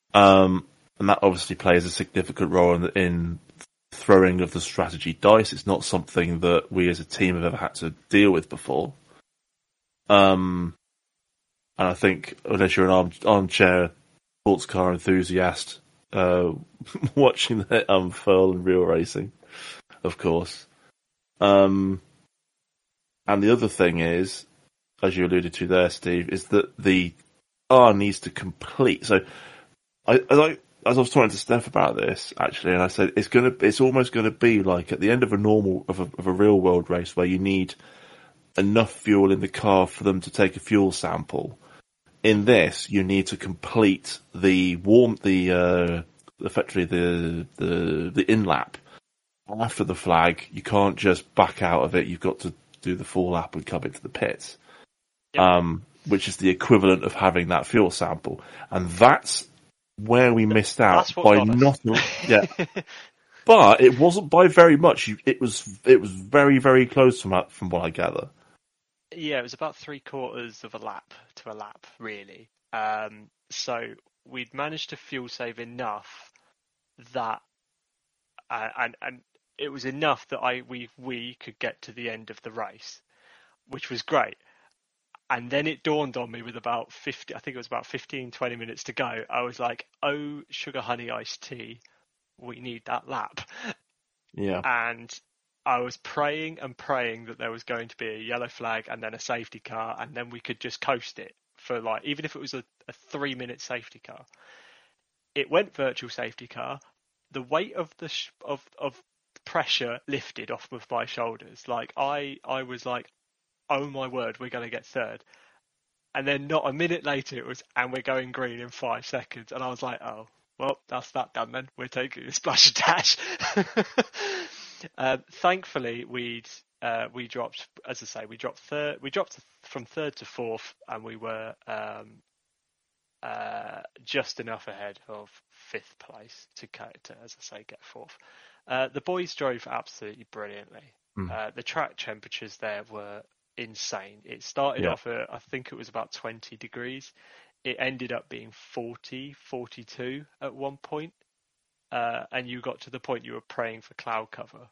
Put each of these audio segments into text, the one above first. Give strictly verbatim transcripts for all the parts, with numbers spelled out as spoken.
Um, and that obviously plays a significant role in, in throwing of the strategy dice. It's not something that we as a team have ever had to deal with before. Um, and I think unless you're an arm, armchair sports car enthusiast, uh, watching that unfurl in real racing, of course. Um, and the other thing is, as you alluded to there, Steve, is that the car needs to complete. So, I, as I as I was talking to Steph about this actually, and I said it's gonna, it's almost gonna be like at the end of a normal of a, of a real world race where you need enough fuel in the car for them to take a fuel sample. In this, you need to complete the warm the uh, effectively the the the in lap after the flag. You can't just back out of it. You've got to do the full lap and come into the pits, Yep. um, which is the equivalent of having that fuel sample, and that's where we missed out That's what by got us. not. Yeah, but it wasn't by very much. You, it was it was very very close from from what I gather. Yeah, it was about three quarters of a lap to a lap, really. Um, so we'd managed to fuel save enough that, uh, and and it was enough that I we we could get to the end of the race, which was great. And then it dawned on me with about fifty, I think it was about fifteen, twenty minutes to go. I was like, oh, sugar honey iced tea, we need that lap. Yeah, And I was praying and praying that there was going to be a yellow flag and then a safety car, and then we could just coast it for like, even if it was a, a three minute safety car. It went virtual safety car. The weight of the sh- of of pressure lifted off of my shoulders. Like I I was like, oh my word, we're going to get third. And then not a minute later it was, and we're going green in five seconds. And I was like, oh, well, that's that done then. We're taking a splash and dash. uh, thankfully, we'd uh, we dropped, as I say, we dropped third. We dropped from third to fourth, and we were um, uh, just enough ahead of fifth place to, to as I say, get fourth. Uh, the boys drove absolutely brilliantly. mm. Uh, the track temperatures there were insane. It started Yeah. off at, I think it was about twenty degrees. It ended up being forty, forty-two at one point. Uh, and you got to the point you were praying for cloud cover.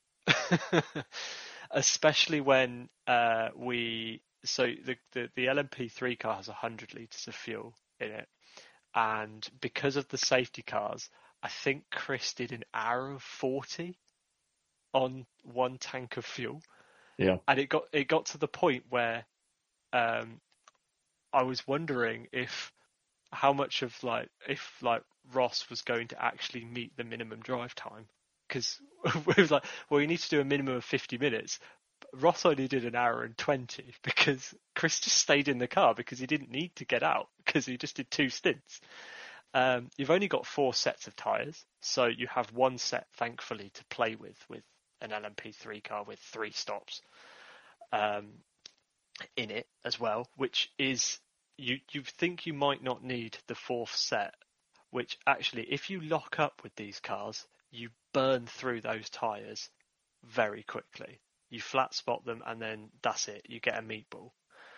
Especially when uh, we, so the, the, the L M P three car has one hundred litres of fuel in it. And because of the safety cars, I think Chris did an hour of forty on one tank of fuel. Yeah. And it got it got to the point where um, I was wondering if how much of like if like Ross was going to actually meet the minimum drive time, because it was like, well, you need to do a minimum of fifty minutes. Ross only did an hour and twenty because Chris just stayed in the car because he didn't need to get out because he just did two stints. Um, you've only got four sets of tyres, so you have one set, thankfully, to play with with an L M P three car with three stops um, in it as well, which is, you, you think you might not need the fourth set, which actually, if you lock up with these cars, you burn through those tyres very quickly. You flat spot them and then that's it. You get a meatball.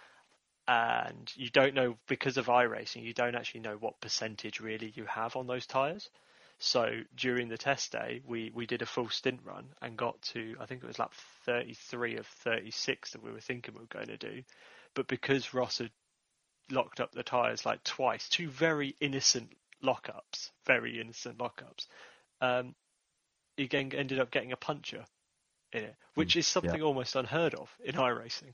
And you don't know, because of iRacing, you don't actually know what percentage really you have on those tyres. So during the test day, we, we did a full stint run and got to, I think it was lap thirty-three of thirty-six that we were thinking we were going to do. But because Ross had locked up the tyres like twice, two very innocent lockups, very innocent lockups, um, he again ended up getting a puncher in it, which is something yeah. almost unheard of in iRacing.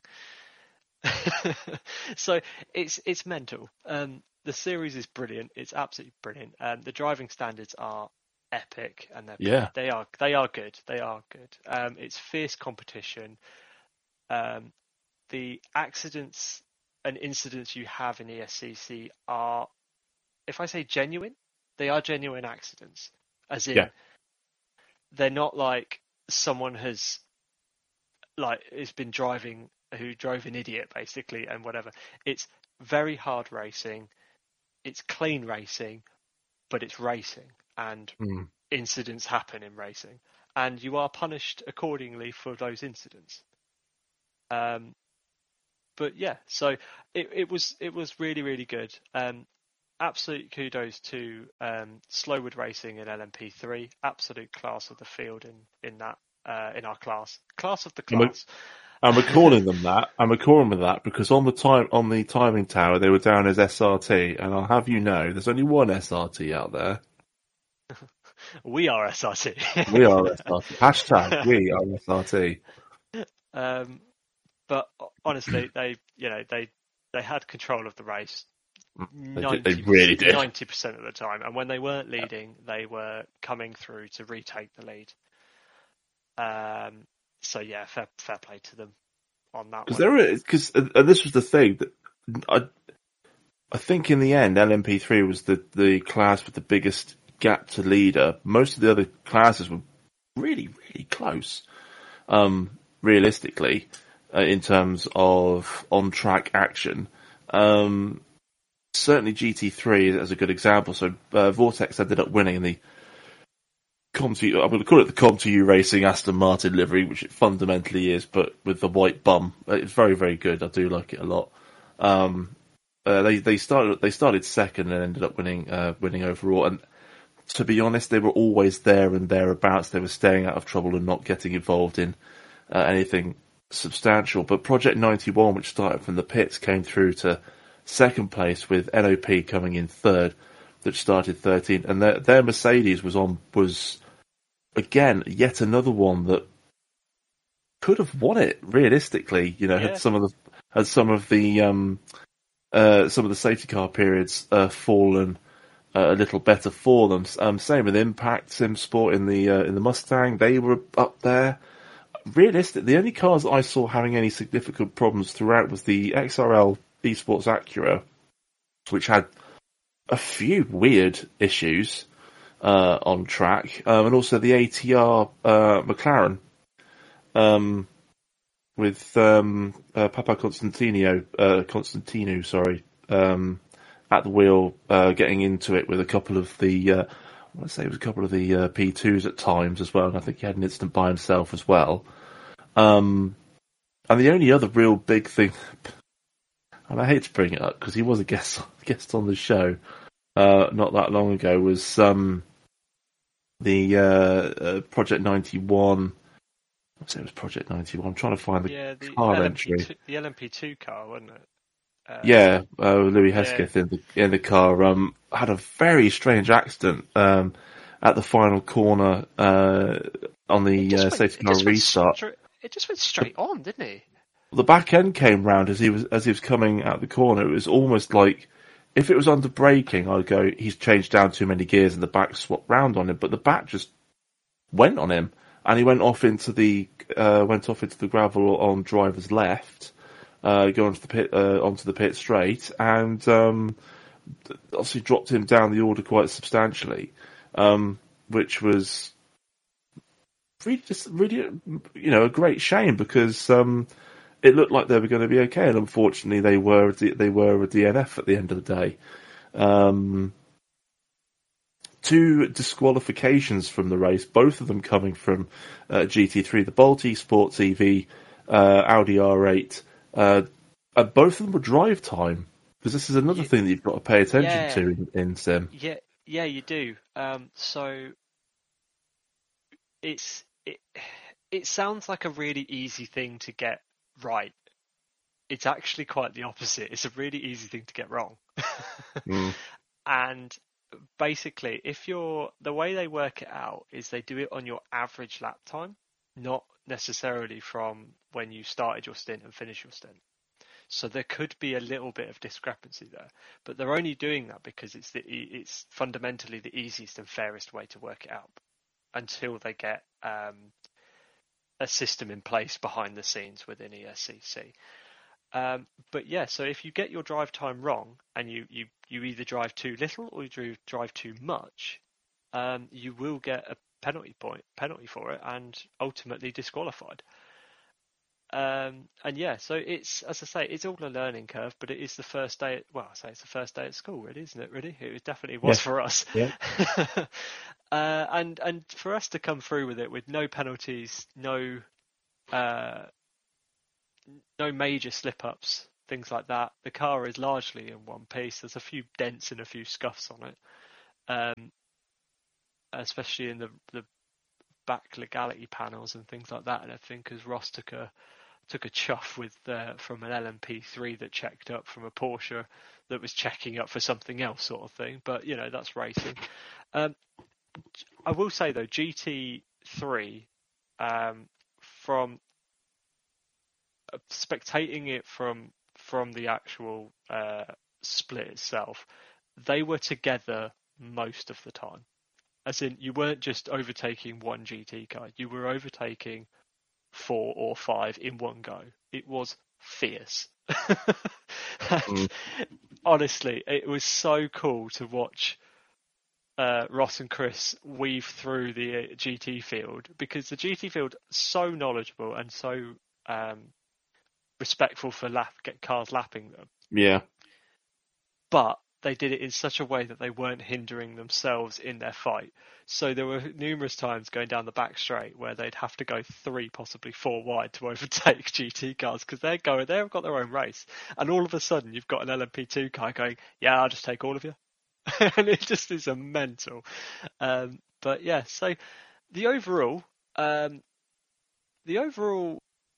So it's it's mental. Um, the series is brilliant. It's absolutely brilliant. Um, the driving standards are epic, and they're Yeah. they are they are good. They are good. Um, it's fierce competition. Um, the accidents and incidents you have in E S C C are, if I say genuine, they are genuine accidents. As in, Yeah. they're not like someone has like has been driving who drove an idiot basically and whatever. It's very hard racing. It's clean racing, but it's racing, and Mm. incidents happen in racing, and you are punished accordingly for those incidents. Um, but yeah, so it, it was it was really really good. Um, absolute kudos to um, Slowwood Racing in L M P three. Absolute class of the field in in that uh, in our class, class of the And we're, class. and we're calling them that, and we're calling them that because on the time on the timing tower they were down as S R T, and I'll have you know, there's only one S R T out there. We are S R T. We are S R T. Hashtag we are S R T. Um, but honestly, they you know they they had control of the race. They, did, they really did. ninety percent of the time. And when they weren't leading, they were coming through to retake the lead. Um, so, yeah, fair, fair play to them on that Cause one. Because and this was the thing. that I, I think in the end, L M P three was the, the class with the biggest gap to leader. Most of the other classes were really, really close, um, realistically, uh, in terms of on-track action. Um, Certainly G T three as a good example. So uh, Vortex ended up winning the ComTU, I'm going to call it the ComTU Racing Aston Martin livery, which it fundamentally is, but with the white bum. It's very, very good. I do like it a lot. Um, uh, they they started they started second and ended up winning uh, winning overall. And to be honest, they were always there and thereabouts. They were staying out of trouble and not getting involved in uh, anything substantial. But Project ninety-one, which started from the pits, came through to second place with N O P coming in third, that started thirteenth, and their, their Mercedes was on was again yet another one that could have won it realistically. You know, Yeah. had some of the had some of the um, uh, some of the safety car periods uh, fallen uh, a little better for them. Um, same with Impact Sim Sport in the uh, in the Mustang, they were up there. Realistic, the only cars that I saw having any significant problems throughout was the X R L Esports Acura, which had a few weird issues uh, on track, um, and also the A T R uh, McLaren um, with um, uh, Papa Constantino, uh, Constantino, sorry, um, at the wheel, uh, getting into it with a couple of the, uh, I want to say it was a couple of the uh, P twos at times as well, and I think he had an incident by himself as well. Um, and the only other real big thing, and I hate to bring it up because he was a guest guest on the show uh, not that long ago, was um, the uh, uh, Project ninety-one. I say it was Project ninety-one. I'm trying to find the, yeah, the car L M P two, entry. The L M P two car, wasn't it? Uh, Yeah, uh, Louis Hesketh yeah. in the in the car um, had a very strange accident um, at the final corner uh, on the uh, went, safety car restart. Straight, it just went straight on, didn't he? The back end came round as he was as he was coming out the corner. It was almost like if it was under braking, I'd go, he's changed down too many gears and the back swapped round on him. But the back just went on him, and he went off into the uh, went off into the gravel on driver's left, uh, going to the pit uh, onto the pit straight, and um, obviously dropped him down the order quite substantially, um, which was really just really you know a great shame because. Um, It looked like they were going to be okay, and unfortunately, they were they were a D N F at the end of the day. Um, two disqualifications from the race, both of them coming from uh, G T three, the Bolt Esports E V, uh, Audi R eight. Uh, and both of them were drive time, because this is another yeah, thing that you've got to pay attention yeah, to in, in Sim. Yeah, yeah, you do. Um, so it's it it sounds like a really easy thing to get right. It's actually quite the opposite. It's a really easy thing to get wrong. Mm. And basically, if you're the way they work it out is they do it on your average lap time, not necessarily from when you started your stint and finished your stint. So there could be a little bit of discrepancy there, but they're only doing that because it's the it's fundamentally the easiest and fairest way to work it out until they get um, a system in place behind the scenes within E S C C. Um, but yeah, so if you get your drive time wrong and you, you, you either drive too little or you drive too much, um, you will get a penalty point penalty for it and ultimately disqualified. Um, and yeah, so it's, as I say, it's all a learning curve, but it is the first day. At, well, I say it's the first day at school, really, isn't it? Really, it definitely was Yeah. for us. Yeah. uh, and and for us to come through with it with no penalties, no uh, no major slip ups things like that. The car is largely in one piece. There's a few dents and a few scuffs on it, um, especially in the the back legality panels and things like that. And I think because Ross took a took a chuff with uh, from an L M P three that checked up from a Porsche that was checking up for something else, sort of thing. But you know, that's racing. Um, I will say though, G T three, um, from spectating it from from the actual uh, split itself, they were together most of the time. As in, you weren't just overtaking one G T car; you were overtaking four or five in one go. It was fierce. mm. Honestly, it was so cool to watch uh, Ross and Chris weave through the G T field, because the G T field is so knowledgeable and so um, respectful for lap, get cars lapping them. Yeah. But they did it in such a way that they weren't hindering themselves in their fight. So there were numerous times going down the back straight where they'd have to go three, possibly four wide to overtake G T cars, because they're going, they've got their own race. And all of a sudden you've got an L M P two car going, yeah, I'll just take all of you. And it just is a mental. Um, but yeah, so the overall, um, the overall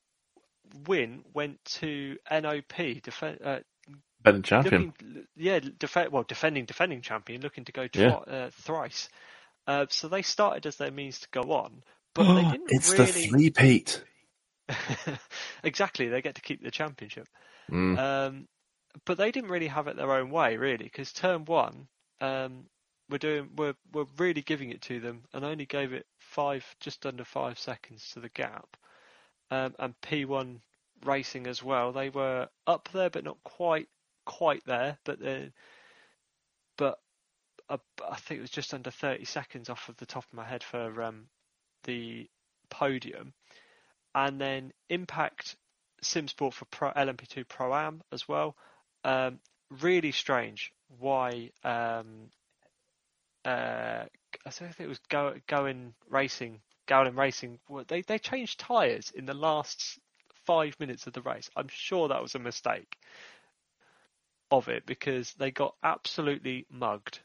win went to N O P, def- uh, defending champion. Looking, yeah, def- well, defending defending champion, looking to go tr- yeah. uh, thrice. Uh, so they started as their means to go on, but they didn't it's really. It's the three-peat. Exactly, they get to keep the championship. Mm. Um, but they didn't really have it their own way, really, because turn one, um, we're doing, we're we're really giving it to them, and only gave it five, just under five seconds to the gap. Um, and P one Racing as well, they were up there, but not quite. quite there, but the, but uh, I think it was just under thirty seconds off of the top of my head for um, the podium. And then Impact SimSport for Pro, L M P two Pro-Am as well. Um, really strange why um, uh, I think it was Go, Going Racing, Gowden Racing, they, they changed tyres in the last five minutes of the race. I'm sure that was a mistake of it, because they got absolutely mugged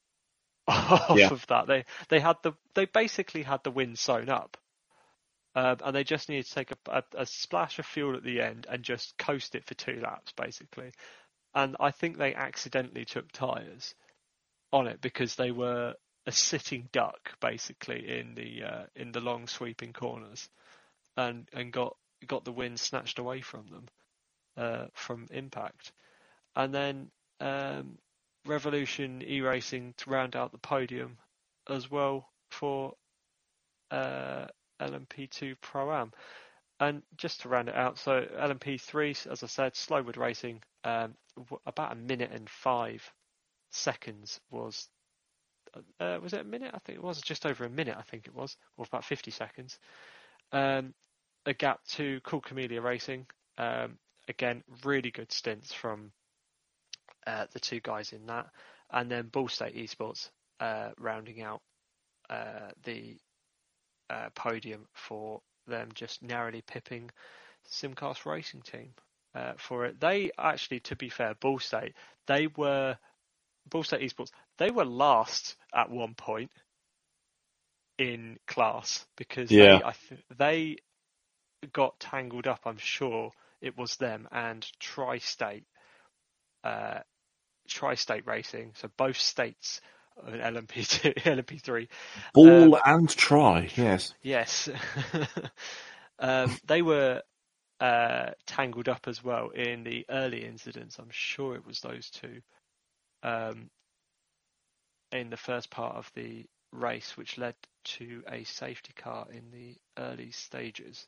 off yeah. of that. They they had the they basically had the wind sewn up, um, and they just needed to take a, a, a splash of fuel at the end and just coast it for two laps, basically. And I think they accidentally took tyres on it because they were a sitting duck, basically, in the uh, in the long sweeping corners, and and got got the wind snatched away from them uh, from Impact. And then um, Revolution E-Racing to round out the podium as well for uh, L M P two Pro-Am. And just to round it out, so L M P three, as I said, Slowwood Racing, um, about a minute and five seconds was, uh, was it a minute? I think it was just over a minute, I think it was, or about fifty seconds. Um, a gap to Cool Camellia Racing. Um, again, really good stints from Uh, the two guys in that, and then Ball State Esports uh, rounding out uh, the uh, podium for them, just narrowly pipping Simcast Racing Team uh, for it. They actually, to be fair, Ball State, they were Ball State Esports, they were last at one point in class because yeah. they, I th- they got tangled up. I'm sure it was them and Tri-State. Uh, Tri-State Racing, so both states of an L M P two, L M P three. Ball um, and Tri, yes. Yes. um, they were uh, tangled up as well in the early incidents. I'm sure it was those two um, in the first part of the race, which led to a safety car in the early stages.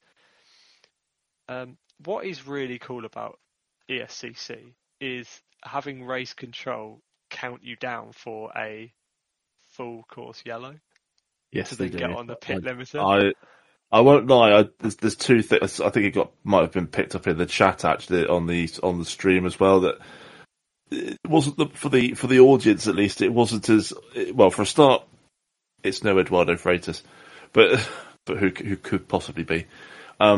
Um, what is really cool about E S C C is having race control count you down for a full course yellow. Yes, to they then do. get on the pit I, limiter. I I won't lie. I, there's, there's two things. I think it got might have been picked up in the chat actually on the on the stream as well. That it wasn't the, for the for the audience at least. It wasn't as well. For a start, it's no Eduardo Freitas, but but who who could possibly be? Um,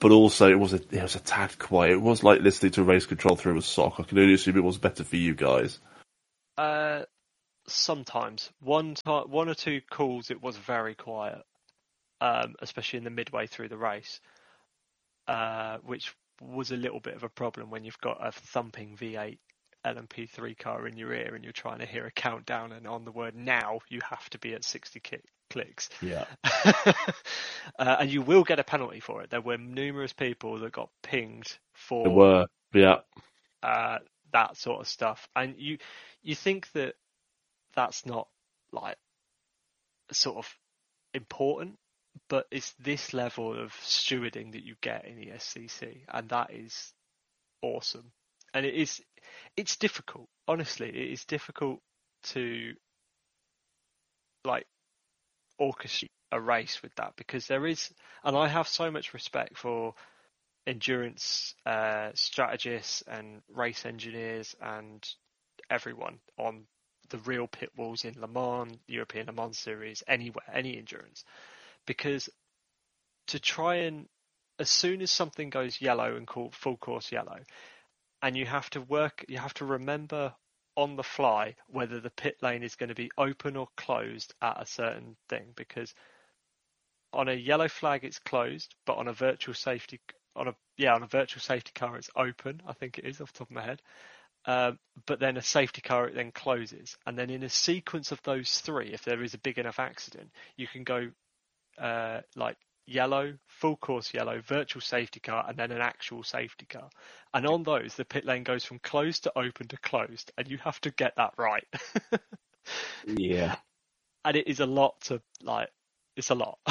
but also it was a, it was a tad quiet. It was like listening to race control through a sock. I can only assume it was better for you guys. Uh, sometimes one time, one or two calls, it was very quiet, um, especially in the midway through the race, uh, which was a little bit of a problem when you've got a thumping V eight L M P three car in your ear and you're trying to hear a countdown, and on the word now you have to be at sixty ki- clicks. Yeah. uh, and you will get a penalty for it. There were numerous people that got pinged for There were, yeah. uh, that sort of stuff, and you you think that that's not like sort of important, but it's this level of stewarding that you get in E S C C, and that is awesome. And it is, it's difficult. Honestly, it is difficult to like orchestrate a race with that, because there is, and I have so much respect for endurance uh, strategists and race engineers and everyone on the real pit walls in Le Mans, European Le Mans Series, anywhere, any endurance, because to try and, as soon as something goes yellow and called full course yellow, and you have to work, you have to remember on the fly whether the pit lane is going to be open or closed at a certain thing, because on a yellow flag it's closed, but on a virtual safety, on a yeah, on a virtual safety car it's open. I think it is, off the top of my head. Um, but then a safety car it then closes, and then in a sequence of those three, if there is a big enough accident, you can go uh, like yellow, full course yellow, virtual safety car, and then an actual safety car. And on those, the pit lane goes from closed to open to closed, and you have to get that right. Yeah. And it is a lot to, like, it's a lot.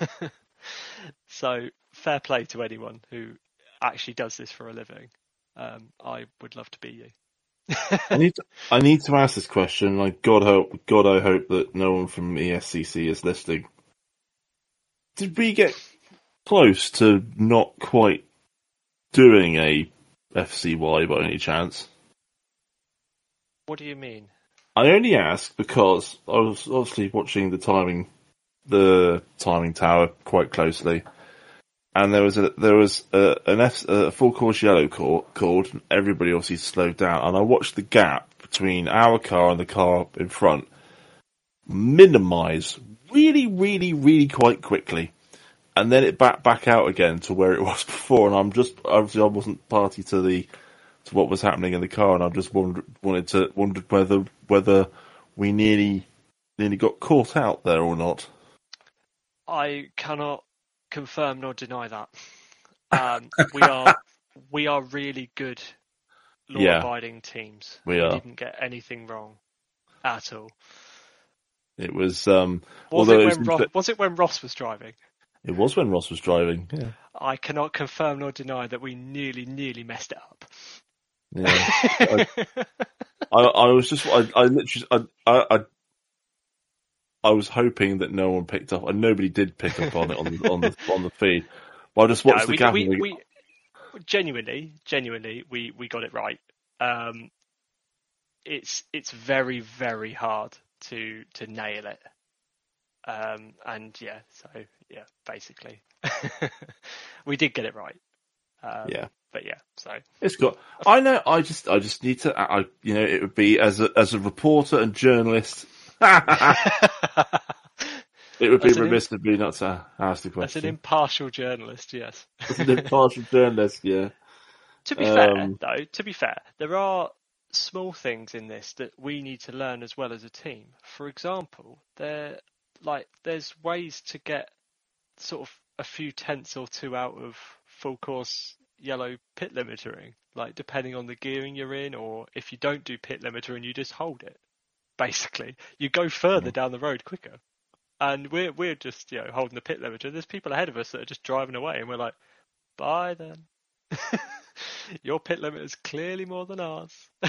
So fair play to anyone who actually does this for a living. Um, I would love to be you. I need to, I need to ask this question. Like, God hope, God, I hope that no one from E S C C is listening. Did we get close to not quite doing a F C Y by any chance? What do you mean? I only ask because I was obviously watching the timing, the timing tower quite closely, and there was a there was a, an F, a full course yellow call, called. And everybody obviously slowed down, and I watched the gap between our car and the car in front minimise really, really, really quite quickly, and then it back back out again to where it was before. And I'm just obviously I wasn't party to the to what was happening in the car, and I just wondered, wanted to wondered whether whether we nearly nearly got caught out there or not. I cannot confirm nor deny that. Um, we are we are really good law-abiding yeah, teams. We, are. we didn't get anything wrong at all. It was um. Was it when it was, Ross, was it when Ross was driving? It was when Ross was driving. Yeah. I cannot confirm nor deny that we nearly nearly messed it up. Yeah. I, I, I was just I, I literally I, I I was hoping that no one picked up, and nobody did pick up on it on the on the on the feed. But I just watched no, the we, gap. We, we, we, genuinely, genuinely, we, we got it right. Um, it's it's very very hard to to nail it. Um, and yeah, so yeah, basically, we did get it right. Um, yeah. But yeah, so it's got. I know. I just. I just need to. I. You know. It would be as a as a reporter and journalist. It would be as remiss of me not to ask the question. As an impartial journalist, yes. As an impartial journalist, yeah. To be um, fair, though, to be fair, there are small things in this that we need to learn as well as a team. For example, there, like, there's ways to get sort of a few tenths or two out of full course yellow pit limitering, like depending on the gearing you're in, or if you don't do pit limiter and you just hold it, basically you go further down the road quicker. And we're we're just, you know, holding the pit limiter. There's people ahead of us that are just driving away, and we're like, bye then. Your pit limit is clearly more than ours.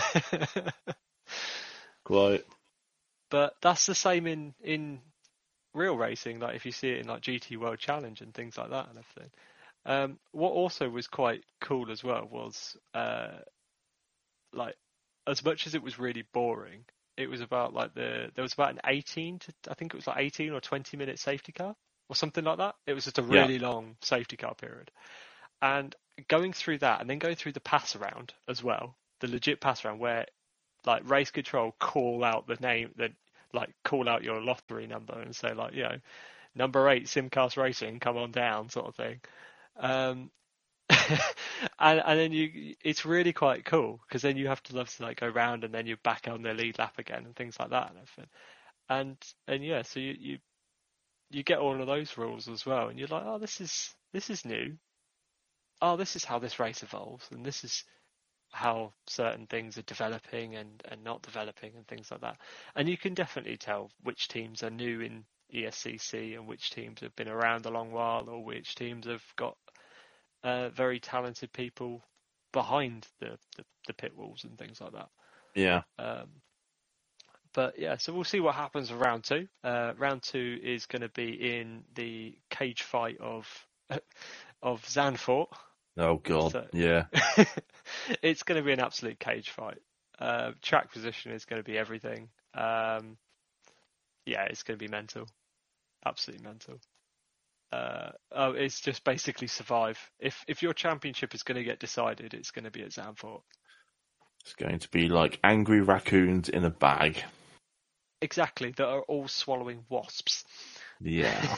Quite. But that's the same in in real racing. Like if you see it in like G T World Challenge and things like that and everything. Um, what also was quite cool as well was, uh, like, as much as it was really boring, it was about like the there was about an eighteen to I think it was like eighteen or twenty minute safety car or something like that. It was just a really yeah. long safety car period, and going through that, and then going through the pass around as well, the legit pass around where like race control call out the name, that like call out your lottery number and say like, you know, number eight Simcast Racing, come on down, sort of thing. Um, and, and then you, it's really quite cool because then you have to love to like go round and then you're back on the lead lap again and things like that and everything. And and yeah, so you, you you get all of those rules as well, and you're like, oh, this is this is new. Oh, this is how this race evolves, and this is how certain things are developing and, and not developing and things like that. And you can definitely tell which teams are new in E S C C and which teams have been around a long while, or which teams have got uh, very talented people behind the, the, the pit walls and things like that. Yeah. Um, but yeah, so we'll see what happens with round two. Uh, round two is going to be in the cage fight of of Zandvoort. Oh god, so, yeah. It's going to be an absolute cage fight. Uh, track position is going to be everything. Um, yeah, it's going to be mental, absolutely mental. Uh, oh, it's just basically survive. If if your championship is going to get decided, it's going to be at Zandvoort. It's going to be like angry raccoons in a bag. Exactly, that are all swallowing wasps. Yeah.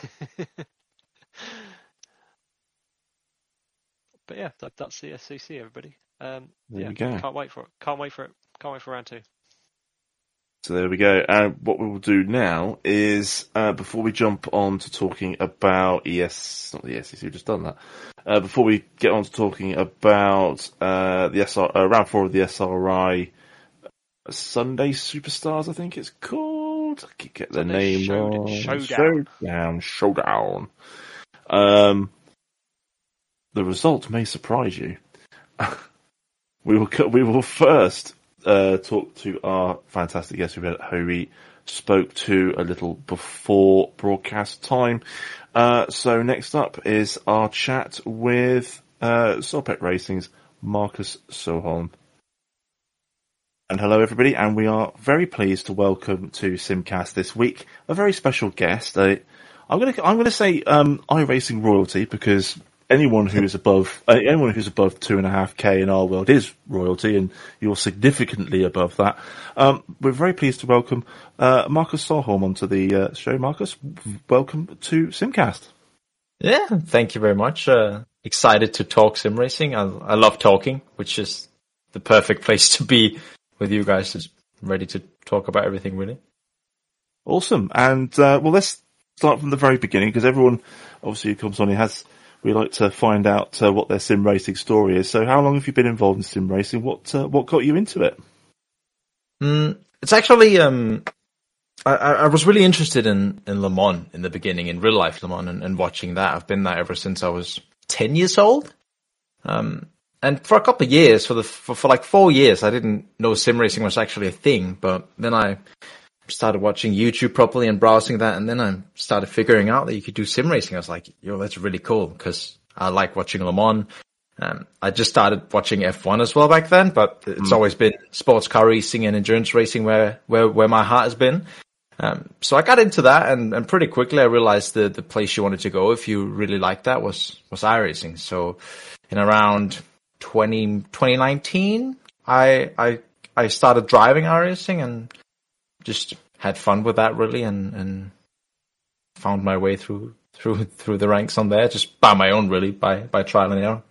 But yeah, that, that's the S C C, everybody. Um, there yeah, we go. Can't wait for it. Can't wait for it. Can't wait for round two. So there we go. And what we will do now is, uh, before we jump on to talking about E S, not the S C C, we've just done that. Uh, before we get on to talking about uh, the S R, uh, round four of the S R I Sunday Superstars, I think it's called. I can get the Sunday name Showd- wrong. Showdown. Showdown. Showdown. Um, the result may surprise you. we will we will first uh, talk to our fantastic guest who we spoke to a little before broadcast time. Uh, so next up is our chat with uh, Soulpet Racing's Marcus Soholm. And hello everybody, and we are very pleased to welcome to Simcast this week a very special guest. Uh, I'm going to I'm going to say um, iRacing royalty, because anyone who is above uh, anyone who's above two and a half k in our world is royalty, and you're significantly above that. Um, we're very pleased to welcome uh, Marcus Soholm onto the uh, show. Marcus, welcome to Simcast. Yeah, thank you very much. Uh, excited to talk sim racing. I, I love talking, which is the perfect place to be with you guys. Just ready to talk about everything, really. Awesome. And uh, well, let's start from the very beginning, because everyone obviously who comes on here has. We like to find out uh, what their sim racing story is. So, how long have you been involved in sim racing? What uh, what got you into it? Mm, it's actually um, I, I was really interested in, in Le Mans in the beginning, in real life Le Mans, and, and watching that. I've been there ever since I was ten years old. Um, and for a couple of years, for the for, for like four years, I didn't know sim racing was actually a thing. But then I started watching YouTube properly and browsing that, and then I started figuring out that you could do sim racing. I was like, yo, that's really cool, because I like watching Le Mans. Um, I just started watching F one as well back then, but it's mm. always been sports car racing and endurance racing where, where, where my heart has been. Um, so I got into that, and, and pretty quickly I realized the, the place you wanted to go if you really liked that was, was iRacing. So in around twenty, twenty nineteen, I, I, I started driving iRacing and just had fun with that, really, and, and found my way through through through the ranks on there, just by my own, really, by, by trial and error.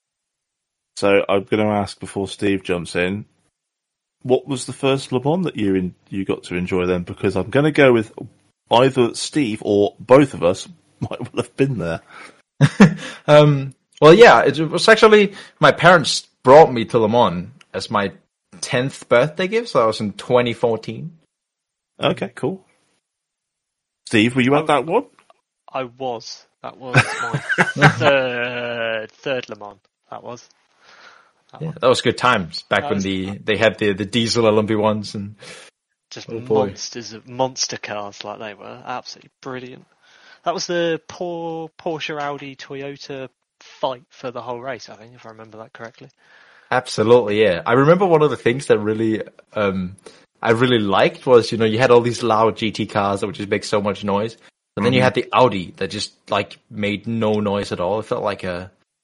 So I'm going to ask before Steve jumps in, what was the first Le Mans that you in, you got to enjoy then? Because I'm going to go with either Steve or both of us might well have been there. um, well, yeah, it was actually my parents brought me to Le Mans as my tenth birthday gift, so I was in twenty fourteen. Okay, cool. Steve, were you at that one? I was. That was my third, third Le Mans. That was. That yeah, one. That was good times back that when the they had the the diesel L M P ones and just oh monsters of monster cars like they were. Absolutely brilliant. That was the poor Porsche, Audi, Toyota fight for the whole race, I think, if I remember that correctly. Absolutely, yeah. I remember one of the things that really um I really liked was, you know, you had all these loud G T cars that would just make so much noise. But then mm-hmm. you had the Audi that just, like, made no noise at all. It felt like a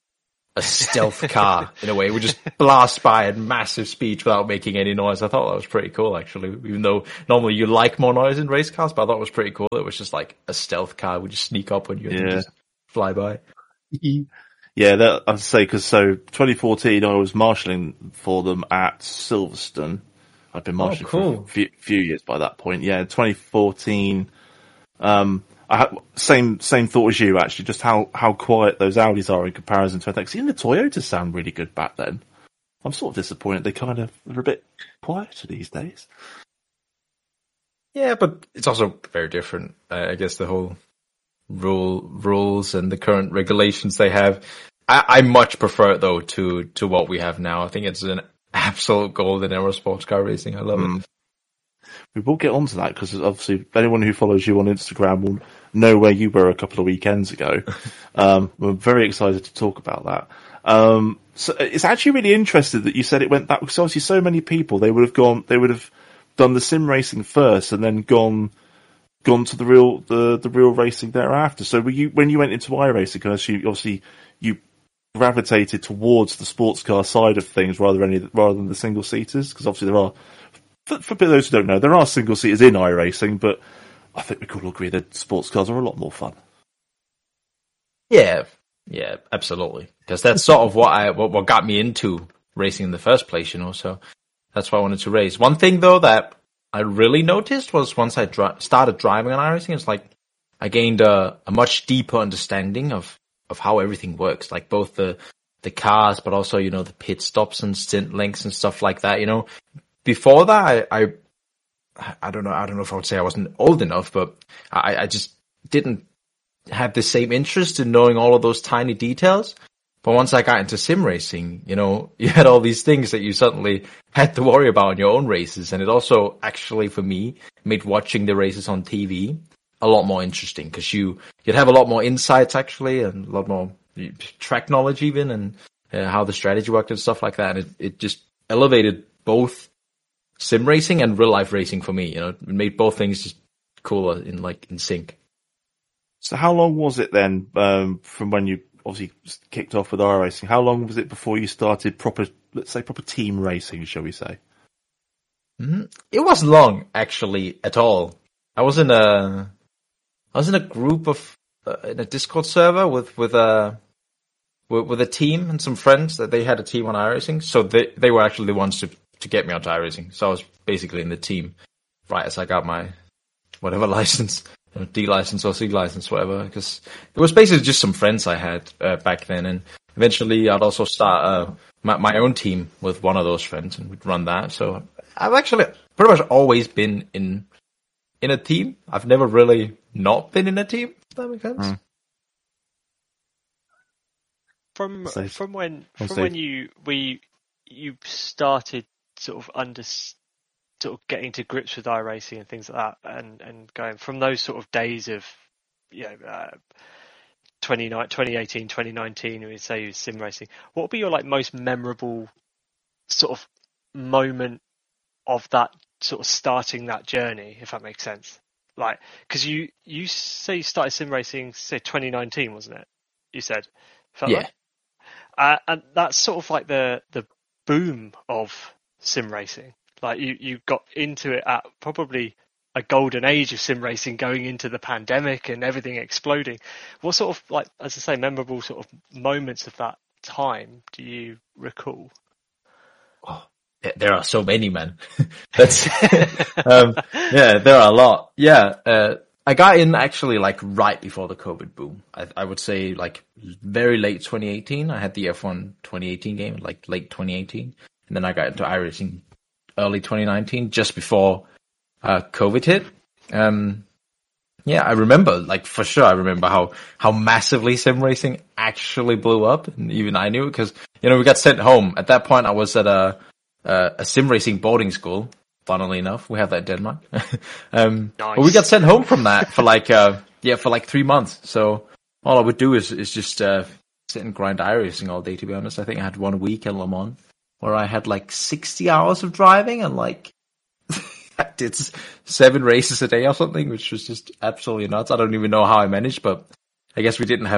a stealth car in a way. We just blast by at massive speed without making any noise. I thought that was pretty cool, actually. Even though normally you like more noise in race cars, but I thought it was pretty cool. It was just like a stealth car. We just sneak up on you and Yeah. just fly by. Yeah, that, I'd say, because so twenty fourteen I was marshalling for them at Silverstone. I'd been marshalling Oh, cool. for a few, few years by that point. Yeah, twenty fourteen. Um, I had same same thought as you, actually. Just how, how quiet those Audis are in comparison to, I think, even the Toyotas sound really good back then. I'm sort of disappointed they kind of are a bit quieter these days. Yeah, but it's also very different. Uh, I guess the whole rule rules and the current regulations they have. I, I much prefer it though to to what we have now. I think it's an absolute golden era of sports car racing. I love Mm. it. We will get onto that because obviously anyone who follows you on Instagram will know where you were a couple of weekends ago. um, we're very excited to talk about that. Um, so it's actually really interesting that you said it went that because obviously so many people they would have gone, they would have done the sim racing first and then gone gone to the real the the real racing thereafter. So were you when you went into iRacing, because you obviously you gravitated towards the sports car side of things rather than any rather than the single seaters? Because obviously there are. For, for those who don't know, there are single seaters in iRacing, but I think we could all agree that sports cars are a lot more fun. Yeah, yeah, absolutely. Because that's sort of what I what, what got me into racing in the first place, you know. So that's why I wanted to race. One thing though that I really noticed was once I dri- started driving on iRacing, it's like I gained a, a much deeper understanding of of how everything works, like both the the cars, but also you know the pit stops and stint lengths and stuff like that, you know. Before that, I, I, I don't know, I don't know if I would say I wasn't old enough, but I, I just didn't have the same interest in knowing all of those tiny details. But once I got into sim racing, you know, you had all these things that you suddenly had to worry about in your own races. And it also actually, for me, made watching the races on T V a lot more interesting because you, you'd have a lot more insights actually and a lot more track knowledge even and uh, how the strategy worked and stuff like that. And it, it just elevated both sim racing and real life racing for me, you know, it made both things just cooler in like in sync. So how long was it then um, from when you obviously kicked off with iRacing? How long was it before you started proper, let's say, proper team racing, shall we say? Mm-hmm. It wasn't long actually at all. I was in a, I was in a group of uh, in a Discord server with with a with, with a team and some friends that they had a team on iRacing, so they they were actually the ones to. to get me onto iRacing. So I was basically in the team right as I got my whatever license, you know, D license or C license, whatever, because it was basically just some friends I had uh, back then. And eventually I'd also start uh, my, my own team with one of those friends and we'd run that. So I've actually pretty much always been in in a team. I've never really not been in a team, if that makes sense. Mm. From, Safe. from when, I'm from safe. when you, we, you started sort of under, sort of getting to grips with iRacing and things like that, and, and going from those sort of days of, you know, uh, twenty eighteen, twenty nineteen, when you say you sim racing, what would be your like most memorable sort of moment of that sort of starting that journey, if that makes sense? Like, because you, you say you started sim racing, say twenty nineteen, wasn't it? You said, Yeah. Right? Uh, and that's sort of like the, the boom of sim racing. Like you, you got into it at probably a golden age of sim racing going into the pandemic and everything exploding. What sort of like, as I say, memorable sort of moments of that time do you recall? Oh, there are so many, man. That's, um, yeah, there are a lot. Yeah. Uh, I got in actually like right before the COVID boom. I, I would say like very late twenty eighteen. I had the F one twenty eighteen game, like late twenty eighteen. And then I got into iRacing early twenty nineteen, just before uh, COVID hit. Um, yeah, I remember, like for sure, I remember how, how massively sim racing actually blew up. And even I knew it because, you know, we got sent home. At that point, I was at a, a, a sim racing boarding school. Funnily enough, we have that in Denmark. um, Nice. But we got sent home from that for like, uh, yeah, for like three months. So all I would do is, is just, uh, sit and grind iRacing all day, to be honest. I think I had one week in Le Mans where I had like sixty hours of driving and like, I did seven races a day or something, which was just absolutely nuts. I don't even know how I managed, but I guess we didn't have,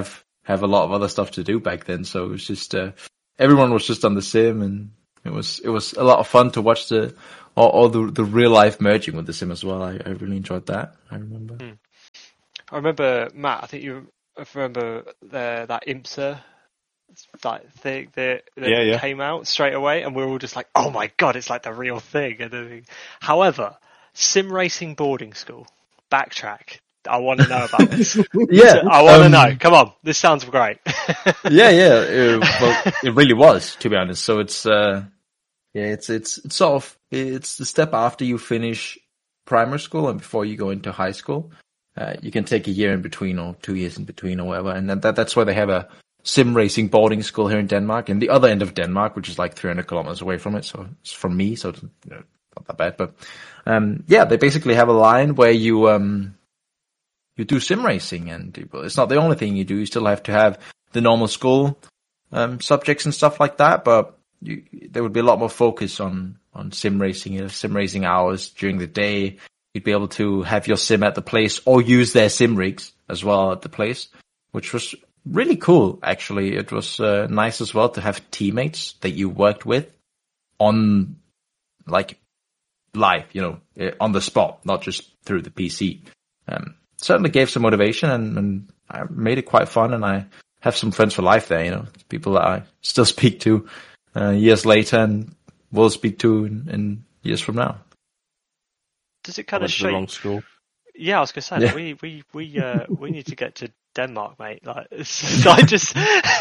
have a lot of other stuff to do back then. So it was just uh, everyone was just on the sim, and it was it was a lot of fun to watch the all, all the the real life merging with the sim as well. I, I really enjoyed that. I remember. Hmm. I remember Matt. I think you I remember the, that IMSA that thing that, that yeah, yeah. came out straight away, and we were all just like, "Oh my god, it's like the real thing!" And then, however, sim racing boarding school. Backtrack. I want to know about this. yeah, I want to um, know. Come on, this sounds great. yeah, yeah. It, well, it really was, to be honest. So it's uh, yeah, it's it's it's sort of it's the step after you finish primary school and before you go into high school. Uh, you can take a year in between or two years in between or whatever, and that that's why they have a sim racing boarding school here in Denmark, and the other end of Denmark, which is like three hundred kilometers away from it. So it's from me, so it's, you know, not that bad, but. Um, yeah, they basically have a line where you um, you do sim racing, and it's not the only thing you do. You still have to have the normal school um, subjects and stuff like that, but you, there would be a lot more focus on, on sim racing. You know, sim racing hours during the day. You'd be able to have your sim at the place or use their sim rigs as well at the place, which was really cool. Actually, it was uh, nice as well to have teammates that you worked with on like. Live, you know, on the spot, not just through the P C. Um, certainly gave some motivation, and, and I made it quite fun, and I have some friends for life there, you know, people that I still speak to uh, years later and will speak to in, in years from now. Does it kind I of went to show the wrong you... school. Yeah, I was going to say, Yeah. we we we uh, we need to get to Denmark, mate. Like, it's, I just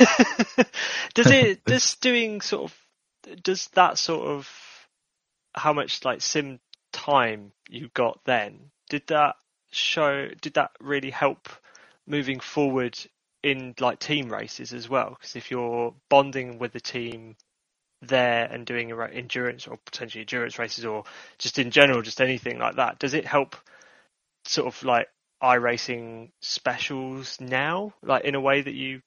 does it does doing sort of does that sort of how much like sim time you got then, did that show did that really help moving forward in like team races as well? Because if you're bonding with the team there and doing endurance or potentially endurance races, or just in general, just anything like that, does it help sort of like iRacing specials now, like in a way that you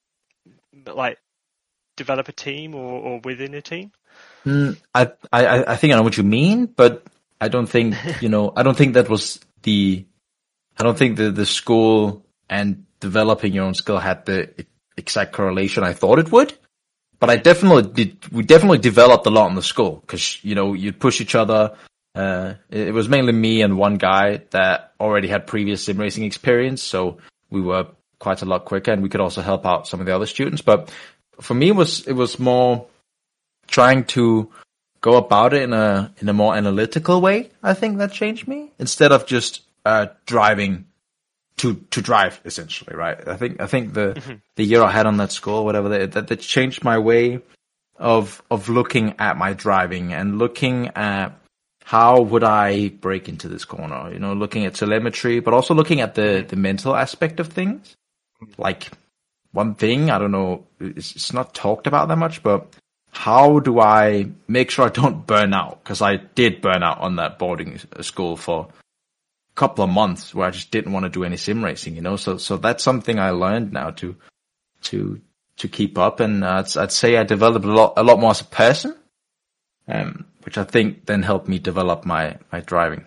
like develop a team or, or within a team? Mm, I, I, I think I know what you mean, but I don't think, you know, I don't think that was the, I don't think the, the school and developing your own skill had the exact correlation I thought it would. But I definitely did, we definitely developed a lot in the school, because, you know, you'd push each other. Uh, it, it was mainly me and one guy that already had previous sim racing experience. So we were quite a lot quicker, and we could also help out some of the other students. But for me, it was, it was more trying to go about it in a in a more analytical way. I think that changed me, instead of just uh, driving to to drive, essentially, right? I think I think the mm-hmm. the year I had on that school, whatever, that, that that changed my way of of looking at my driving and looking at how would I break into this corner. You know, looking at telemetry, but also looking at the the mental aspect of things. Like one thing, I don't know, it's, it's not talked about that much, but how do I make sure I don't burn out? Because I did burn out on that boarding school for a couple of months where I just didn't want to do any sim racing, you know. So, so that's something I learned now to, to, to keep up. And uh, I'd, I'd say I developed a lot, a lot more as a person, um, which I think then helped me develop my, my driving.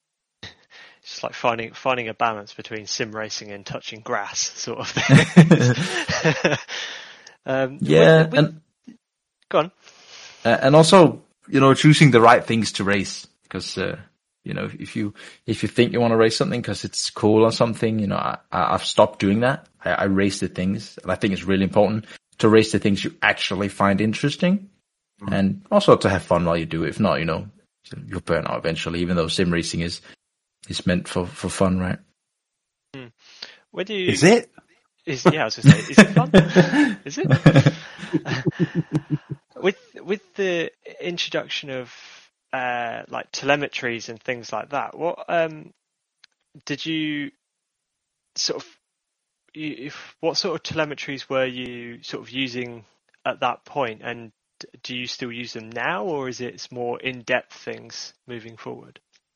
It's like finding finding a balance between sim racing and touching grass, sort of thing. um, yeah, we, we, and. Go on. Uh, and also, you know, choosing the right things to race, because, uh, you know, if you, if you think you want to race something because it's cool or something, you know, I, I've stopped doing that. I, I race the things, and I think it's really important to race the things you actually find interesting, mm-hmm. and also to have fun while you do it. If not, you know, you'll burn out eventually, even though sim racing is, is meant for, for fun, right? Hmm. Where do you... Is it? Is, yeah, I was going to say, is it fun? Is it? With with the introduction of uh, like telemetries and things like that, what um, did you sort of you, if, what sort of telemetries were you sort of using at that point, and do you still use them now, or is it more in-depth things moving forward?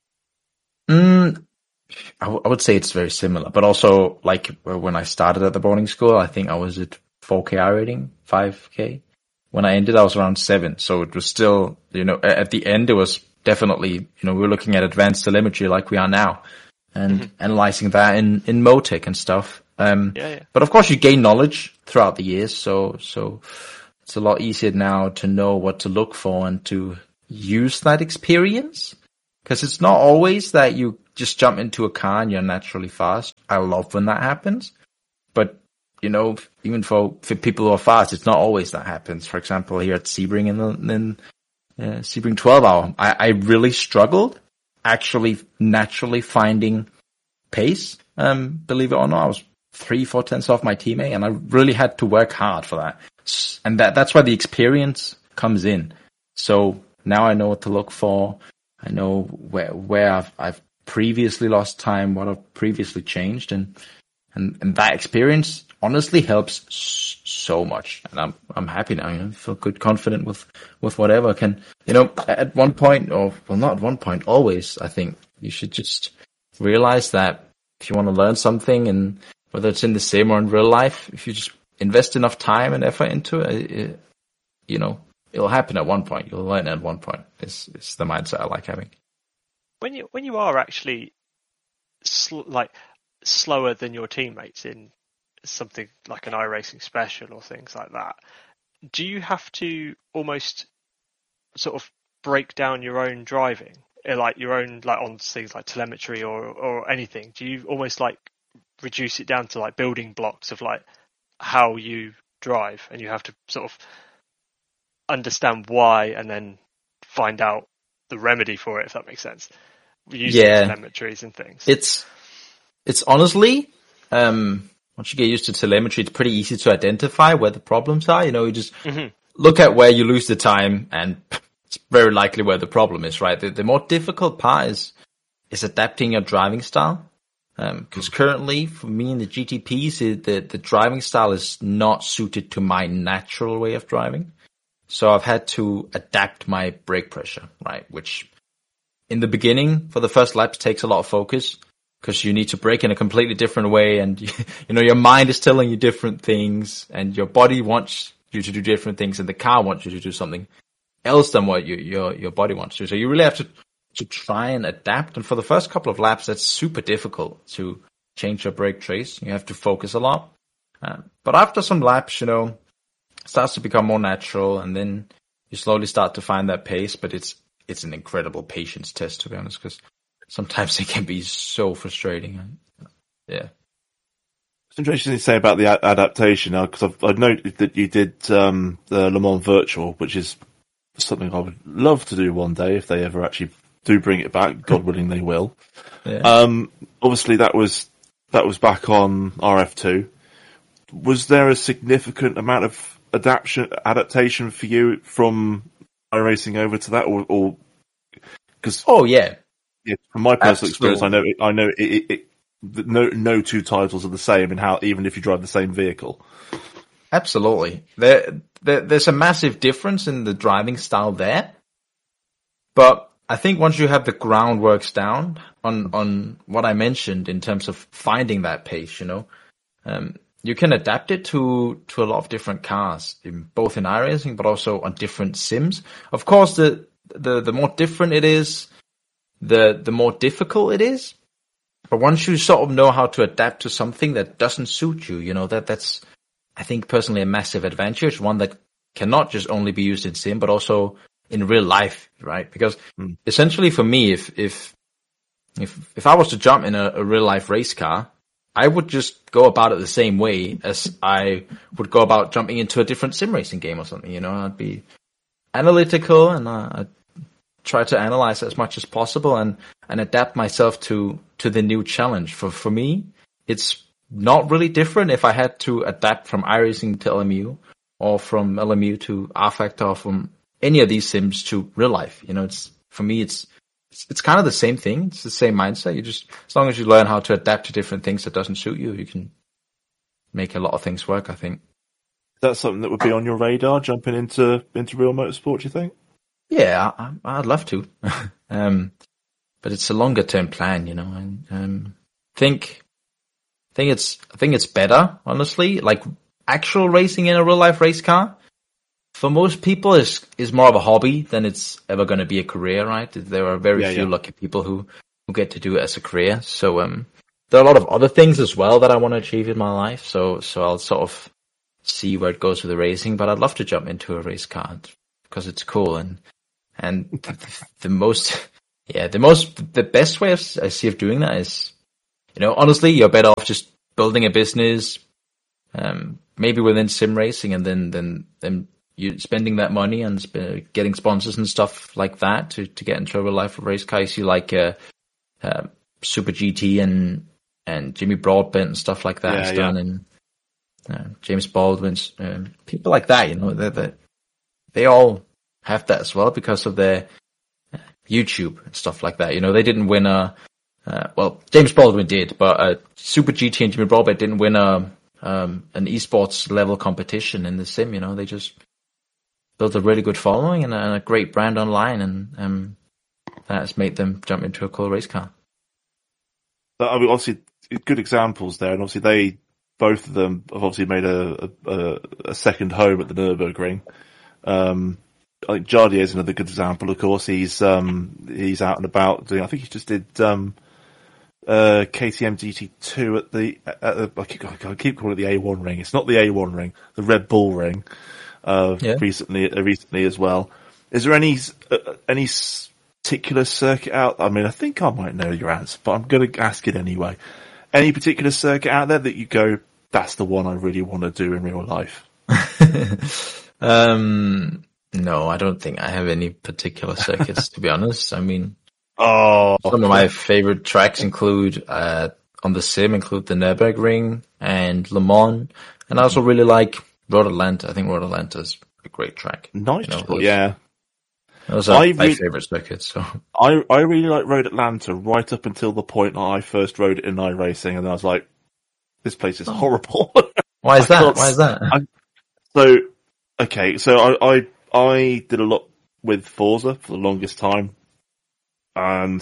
Mm, I, w- I would say it's very similar, but also like when I started at the boarding school, I think I was at four K I rating, five K. When I ended, I was around seven. So it was still, you know, at the end, it was definitely, you know, we were looking at advanced telemetry like we are now, and mm-hmm. analyzing that in, in Motec and stuff. Um, Yeah, yeah. But of course, you gain knowledge throughout the years, so so it's a lot easier now to know what to look for and to use that experience. Because it's not always that you just jump into a car and you're naturally fast. I love when that happens. But, you know, even for, for people who are fast, it's not always that happens. For example, here at Sebring in the in, uh, Sebring twelve hour, I, I really struggled actually naturally finding pace. Um, believe it or not, I was three, four tenths off my teammate, and I really had to work hard for that. And that that's where the experience comes in. So now I know what to look for. I know where where I've, I've previously lost time, what I've previously changed, and and, and that experience honestly helps so much. And I'm I'm happy now. You know, feel good, confident with with whatever. Can you know at one point, or well, not at one point, always. I think you should just realize that if you want to learn something, and whether it's in the sim or in real life, if you just invest enough time and effort into it, it you know. It'll happen at one point. You'll learn at one point. It's it's the mindset I like having. When you when you are actually sl- like slower than your teammates in something like an iRacing special or things like that, do you have to almost sort of break down your own driving, like your own like on things like telemetry or or anything? Do you almost like reduce it down to like building blocks of like how you drive, and you have to sort of understand why and then find out the remedy for it, if that makes sense, using yeah. telemetries and things? It's it's honestly, um, once you get used to telemetry, it's pretty easy to identify where the problems are. You know, you just mm-hmm. look at where you lose the time, and it's very likely where the problem is, right? The, the more difficult part is is adapting your driving style. Because um, currently, for me in the G T Ps, it, the, the driving style is not suited to my natural way of driving. So I've had to adapt my brake pressure, right? Which in the beginning, for the first laps, takes a lot of focus because you need to brake in a completely different way. And, you, you know, your mind is telling you different things, and your body wants you to do different things, and the car wants you to do something else than what you, your your body wants to. So you really have to, to try and adapt. And for the first couple of laps, that's super difficult to change your brake trace. You have to focus a lot. Uh, but after some laps, you know, starts to become more natural, and then you slowly start to find that pace. But it's it's an incredible patience test, to be honest, because sometimes it can be so frustrating. Yeah. It's interesting to say about the a- adaptation now, because I've, I've noted that you did um, the Le Mans Virtual, which is something I would love to do one day if they ever actually do bring it back. God willing, they will. Yeah. Um, obviously, that was that was back on R F two. Was there a significant amount of adaptation adaptation for you from iRacing over to that, or, or because oh yeah, yeah, from my personal Absolutely. experience, I know it, I know it, it, it, no no two titles are the same in how even if you drive the same vehicle. Absolutely, there, there there's a massive difference in the driving style there, but I think once you have the groundworks down on on what I mentioned in terms of finding that pace, you know. Um, You can adapt it to, to a lot of different cars, in, both in iRacing, but also on different sims. Of course, the, the, the more different it is, the, the more difficult it is. But once you sort of know how to adapt to something that doesn't suit you, you know, that, that's, I think personally a massive advantage, one that cannot just only be used in sim, but also in real life, right? Because mm. essentially for me, if, if, if, if I was to jump in a, a real life race car, I would just go about it the same way as I would go about jumping into a different sim racing game or something. You know, I'd be analytical, and uh, I'd try to analyze as much as possible and, and adapt myself to, to the new challenge. For, for me, it's not really different if I had to adapt from iRacing to L M U, or from L M U to rFactor, or from any of these sims to real life. You know, it's, for me, it's, It's, it's kind of the same thing. It's the same mindset. You just, as long as you learn how to adapt to different things that doesn't suit you, you can make a lot of things work, I think. Is that something that would be on your radar, jumping into, into real motorsport, do you think? Yeah, I, I'd love to. um, but it's a longer term plan, you know. And, um, think, think it's, I think it's better, honestly. Like actual racing in a real life race car, for most people, is is more of a hobby than it's ever going to be a career, right? There are very yeah, few yeah. lucky people who, who get to do it as a career. So, um, there are a lot of other things as well that I want to achieve in my life. So, so I'll sort of see where it goes with the racing, but I'd love to jump into a race car because it's cool. And, and the, the most, yeah, the most, the best way of, I see of doing that is, you know, honestly, you're better off just building a business, um, maybe within sim racing, and then, then, then you spending that money and sp- getting sponsors and stuff like that to, to get into a real life race car. You see like, uh, uh, Super G T and, and Jimmy Broadbent and stuff like that yeah, is done, yeah. and uh, James Baldwin's, uh, people like that, you know, they they they all have that as well because of their uh, YouTube and stuff like that. You know, they didn't win a, uh, well, James Baldwin did, but uh, Super G T and Jimmy Broadbent didn't win a um, an esports level competition in the sim. You know, they just built a really good following and a, and a great brand online, and um, that has made them jump into a cool race car. But, I mean, obviously, good examples there, and obviously they, both of them have obviously made a, a, a second home at the Nürburgring. Um, I think Jardier is another good example. Of course, he's um, he's out and about doing. I think he just did um, uh, K T M G T two at the. At the I, keep, I keep calling it the A one ring. It's not the A one ring, the Red Bull ring. Uh, yeah. Recently, uh, recently as well. Is there any uh, any particular circuit out? I mean, I think I might know your answer, but I'm going to ask it anyway. Any particular circuit out there that you go, that's the one I really want to do in real life? um, no, I don't think I have any particular circuits, to be honest. I mean, oh, some of my favorite tracks include, uh, on the sim include the Nürburgring and Le Mans. And I also really like Road Atlanta. I think Road Atlanta is a great track. Nice, you know, yeah. Those are I my re- favorite circuits. So I I really like Road Atlanta right up until the point that I first rode it in iRacing, and I was like, this place is horrible. Why is I that? thought- Why is that? I, so, okay, so I, I I did a lot with Forza for the longest time, and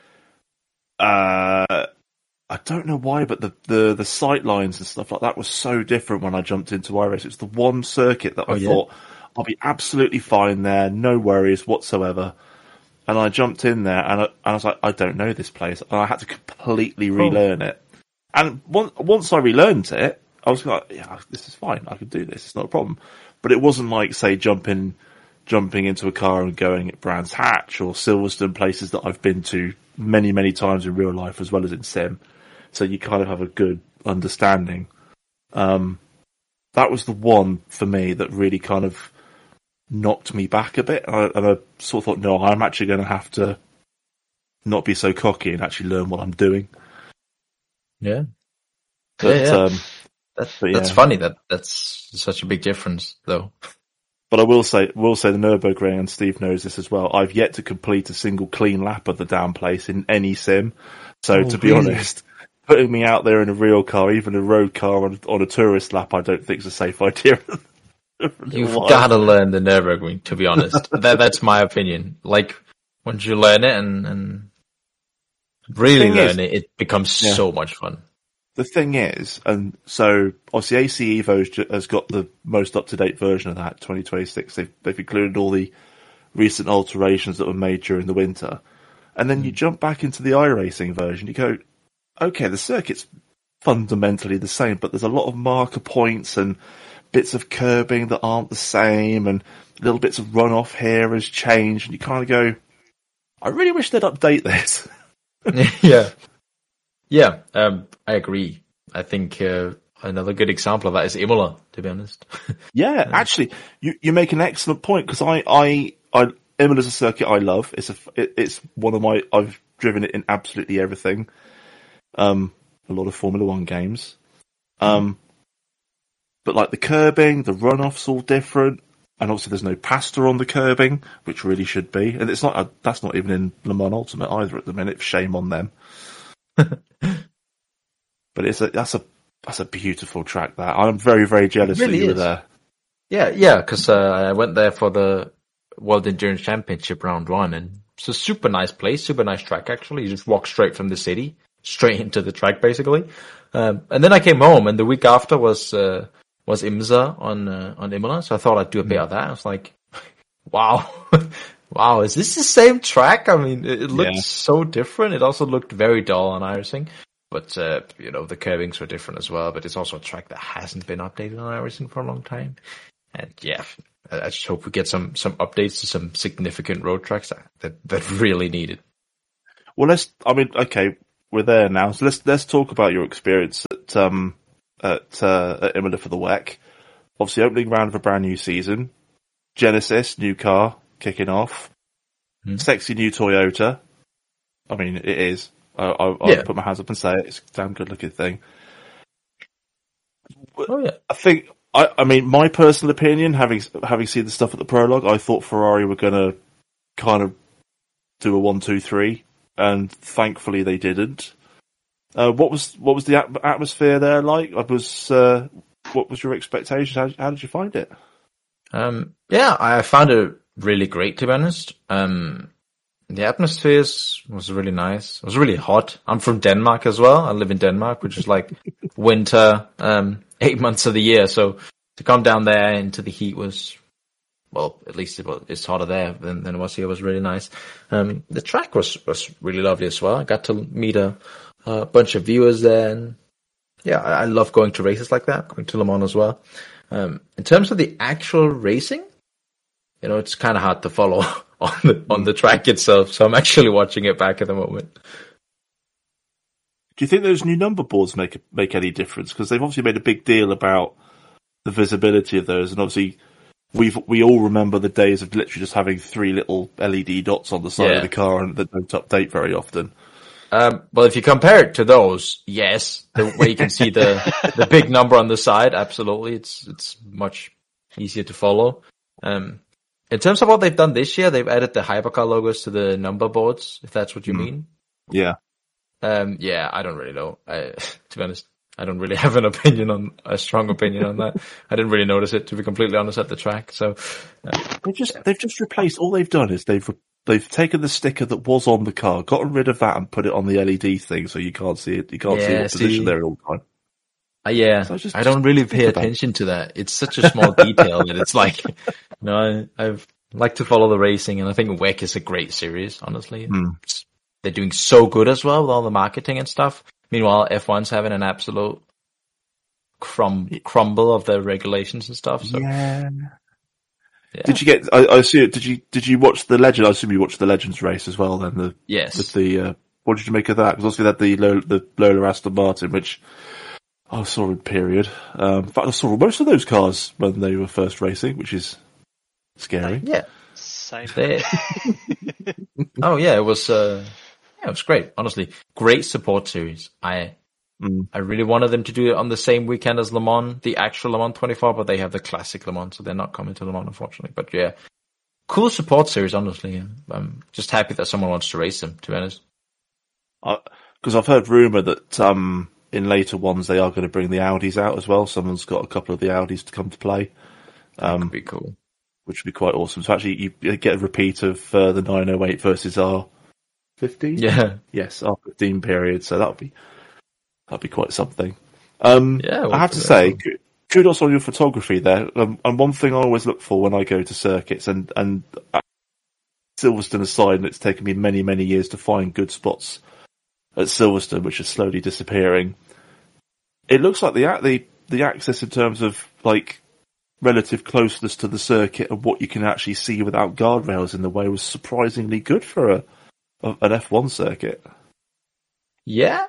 uh, I don't know why, but the, the, the sight lines and stuff like that was so different when I jumped into iRacing. It's the one circuit that I Oh, yeah? thought I'll be absolutely fine there, no worries whatsoever. And I jumped in there, and I, and I was like, I don't know this place, and I had to completely relearn it. And once once I relearned it, I was like, yeah, this is fine. I can do this. It's not a problem. But it wasn't like, say, jumping jumping into a car and going at Brands Hatch or Silverstone, places that I've been to many, many times in real life as well as in sim. So you kind of have a good understanding. Um, that was the one for me that really kind of knocked me back a bit. And I, and I sort of thought, no, I'm actually going to have to not be so cocky and actually learn what I'm doing. Yeah. But, yeah, yeah. Um, That's, but that's yeah. funny. That that's such a big difference, though. But I will say, will say the Nürburgring, and Steve knows this as well. I've yet to complete a single clean lap of the damn place in any sim. So Oh, to be really? honest, putting me out there in a real car, even a road car on, on a tourist lap, I don't think is a safe idea. You've got to learn the Nürburgring, to be honest. that that's my opinion. Like once you learn it and and really Thing learn is- it, it becomes Yeah. so much fun. The thing is, and so obviously A C Evo has, ju- has got the most up-to-date version of that, twenty twenty-six. They've, they've included all the recent alterations that were made during the winter. And then you jump back into the iRacing version, you go, okay, the circuit's fundamentally the same, but there's a lot of marker points and bits of curbing that aren't the same, and little bits of runoff here has changed, and you kind of go, I really wish they'd update this. yeah. Yeah, um, I agree. I think uh, another good example of that is Imola, to be honest. Yeah, actually, you, you make an excellent point, because I, I, I, Imola's a circuit I love. It's a, it, it's one of my, I've driven it in absolutely everything. Um, a lot of Formula One games. Um, but like the curbing, the runoff's all different, and obviously there's no pasta on the curbing, which really should be. And it's not, a, that's not even in Le Mans Ultimate either at the minute. Shame on them. But it's a, that's a, that's a beautiful track that. I'm very, very jealous It really that you is. were there. Yeah, yeah, because uh, I went there for the World Endurance Championship round one, and it's a super nice place, super nice track actually. You just walk straight from the city, straight into the track basically. Um, and then I came home, and the week after was uh, was IMSA on uh, on Imola, so I thought I'd do a bit of that. I was like, wow, wow, is this the same track? I mean, it, it looked Yeah. so different. It also looked very dull on iRacing. but uh, you know the curvings were different as well. But it's also a track that hasn't been updated on iRacing for a long time. And yeah, I, I just hope we get some some updates to some significant road tracks that that, that really need it. Well, let's. I mean, okay, we're there now. So let's let's talk about your experience at um at uh, at Imola for the W E C. Obviously, opening round of a brand new season. Genesis, new car, kicking off. Hmm. Sexy new Toyota. I mean, it is. I, I, I'll yeah. put my hands up and say it. It's a damn good looking thing. Oh yeah. I think. I, I mean, my personal opinion, having having seen the stuff at the prologue, I thought Ferrari were going to kind of do a one, two, three, and thankfully they didn't. Uh, what was what was the at- atmosphere there like? I was. Uh, what was your expectations? How, how did you find it? Um, yeah, I found it really great, to be honest. Um, the atmosphere was really nice. It was really hot. I'm from Denmark as well. I live in Denmark, which is like winter, um, eight months of the year. So to come down there into the heat was, well, at least it was, it's hotter there than, than it was here. It was really nice. Um, the track was, was really lovely as well. I got to meet a, a bunch of viewers there. And yeah, I, I love going to races like that, going to Le Mans as well. Um, in terms of the actual racing, you know, it's kind of hard to follow on the on the track itself. So I'm actually watching it back at the moment. Do you think those new number boards make make any difference? Because they've obviously made a big deal about the visibility of those, and obviously we've we all remember the days of literally just having three little L E D dots on the side yeah. of the car and that don't update very often. Um, well, if you compare it to those, yes, the way you can see the, the big number on the side, absolutely. It's, it's much easier to follow. Um, in terms of what they've done this year, they've added the hypercar logos to the number boards, if that's what you mm. mean. Yeah. Um, yeah, I don't really know. I, to be honest, I don't really have an opinion on, a strong opinion on that. I didn't really notice it, to be completely honest, at the track. So, uh, they've just, they've just replaced, all they've done is they've, They've taken the sticker that was on the car, gotten rid of that, and put it on the L E D thing, so you can't see it. You can't yeah, see what see, position they're in all the time. Uh, yeah, so I, just, I don't really pay attention to that. It's such a small detail that it's like, you know, I, I've like to follow the racing, and I think W E C is a great series. Honestly, mm. they're doing so good as well with all the marketing and stuff. Meanwhile, F one's having an absolute crum crumble of their regulations and stuff. So. Yeah. Yeah. Did you get? I, I assume. Did you? Did you watch the Legend? I assume you watched the Legends race as well. Then the yes. With the uh, what did you make of that? Because obviously they had the Lola, the Lola Aston Martin, which I saw in period. Um, in fact, I saw most of those cars when they were first racing, which is scary. Yeah, same. oh yeah, it was. Uh, yeah, it was great. Honestly, great support series. I. Mm. I really wanted them to do it on the same weekend as Le Mans, the actual Le Mans twenty-four, but they have the classic Le Mans, so they're not coming to Le Mans, unfortunately. But yeah, cool support series, honestly. I'm just happy that someone wants to race them, to be honest. Because uh, I've heard rumour that um, in later ones they are going to bring the Audis out as well. Someone's got a couple of the Audis to come to play. Um, that would be cool. Which would be quite awesome. So actually you get a repeat of uh, the nine oh eight versus R fifteen? Yeah. Yes, R fifteen period, so that would be... That'd be quite something. Um, yeah, well, I have to say, cool. Kudos on your photography there. Um, and one thing I always look for when I go to circuits, and, and Silverstone aside, and it's taken me many, many years to find good spots at Silverstone, which is slowly disappearing. It looks like the the the access in terms of like relative closeness to the circuit and what you can actually see without guardrails in the way was surprisingly good for a, a an F one circuit. Yeah.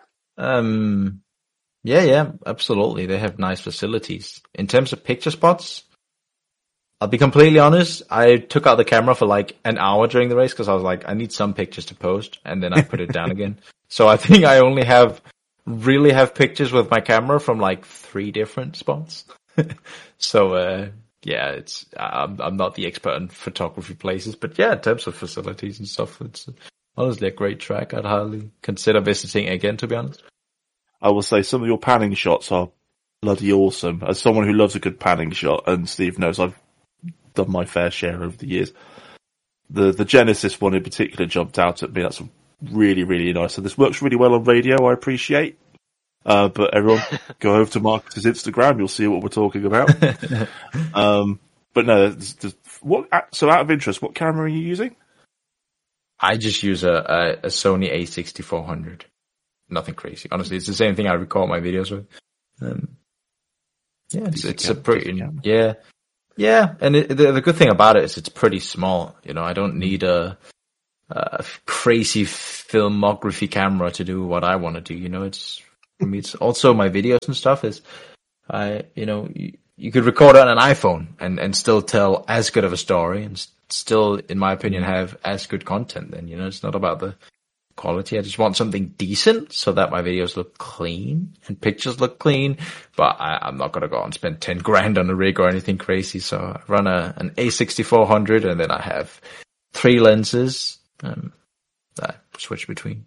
Um, yeah, yeah, absolutely. They have nice facilities. In terms of picture spots, I'll be completely honest, I took out the camera for like an hour during the race because I was like, I need some pictures to post, and then I put it down again. So I think I only have, really have pictures with my camera from like three different spots. so, uh, yeah, it's, I'm, I'm not the expert in photography places, but yeah, in terms of facilities and stuff, it's honestly a great track. I'd highly consider visiting it again, to be honest. I will say some of your panning shots are bloody awesome. As someone who loves a good panning shot, and Steve knows I've done my fair share over the years, the the Genesis one in particular jumped out at me. That's really, really nice. So this works really well on radio, I appreciate. Uh, but everyone, go over to Marcus's Instagram, you'll see what we're talking about. um, but no, it's just, what, so out of interest, what camera are you using? I just use a, a, a Sony A sixty-four hundred. nothing crazy. Honestly, it's the same thing I record my videos with. Um, yeah, it's, it's a pretty, yeah, yeah. And it, the, the good thing about it is it's pretty small. You know, I don't need a, a crazy filmography camera to do what I want to do. You know, it's, for me, it's also my videos and stuff is, I, you know, you, you could record on an iPhone and, and still tell as good of a story and still, in my opinion, have as good content. Then, you know, it's not about the quality. I just want something decent so that my videos look clean and pictures look clean. But I, I'm not going to go and spend ten grand on a rig or anything crazy. So I run a, an A sixty-four hundred and then I have three lenses um, that I switch between.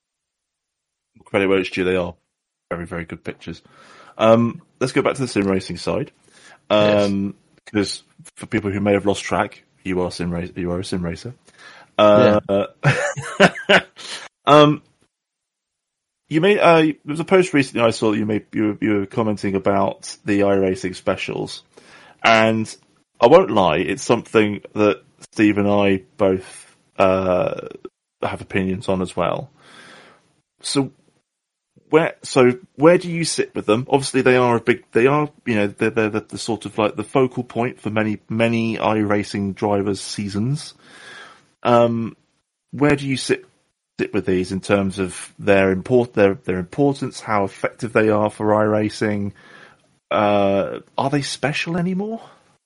Credit where it's due, they are very, very good pictures. Um, let's go back to the sim racing side. Um, because yes. For people who may have lost track, you are sim racer. You are a sim racer. Uh, yeah. um, you made uh, there was a post recently I saw that you made you, you were commenting about the iRacing specials, and I won't lie, it's something that Steve and I both uh, have opinions on as well. So. Where so where do you sit with them? Obviously, they are a big. They are you know they're they're the, the sort of like the focal point for many many iRacing drivers' seasons. Um, where do you sit sit with these in terms of their import their their importance, how effective they are for iRacing? Uh, are they special anymore?